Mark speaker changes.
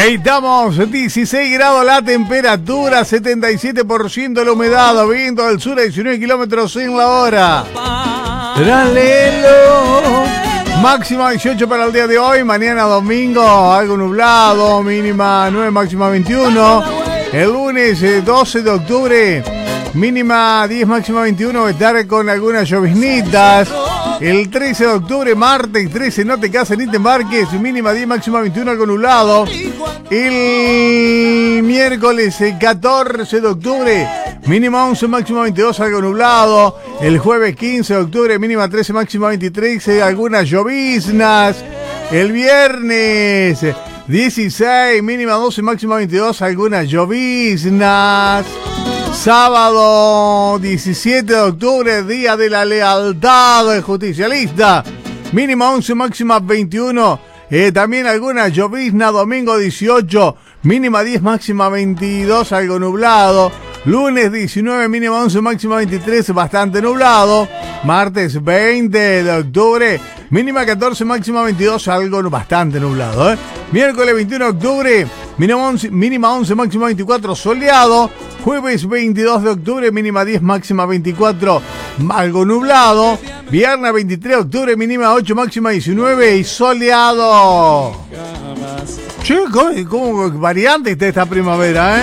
Speaker 1: Estamos 16 grados la temperatura, 77% la humedad, viento del sur a 19 kilómetros en la hora. Tralelo. Máxima 18 para el día de hoy, mañana domingo algo nublado, mínima 9, máxima 21. El lunes 12 de octubre, mínima 10, máxima 21, va a estar con algunas lloviznitas. El 13 de octubre, martes 13, no te cases ni te embarques, mínima 10, máxima 21, algo nublado. El miércoles 14 de octubre, mínima 11, máxima 22, algo nublado. El jueves 15 de octubre, mínima 13, máxima 23, algunas lloviznas. El viernes 16, mínima 12, máxima 22, algunas lloviznas. Sábado 17 de octubre, día de la lealtad justicialista. Mínima 11, máxima 21. También alguna llovizna. Domingo 18, mínima 10, máxima 22, algo nublado. Lunes 19, mínima 11, máxima 23, bastante nublado. Martes 20 de octubre, mínima 14, máxima 22, algo bastante nublado. Miércoles 21 de octubre, mínima 11, máxima 24, soleado. Jueves 22 de octubre, mínima 10, máxima 24, algo nublado. Viernes 23 de octubre, mínima 8, máxima 19 y soleado. Che, ¿cómo variante está esta primavera,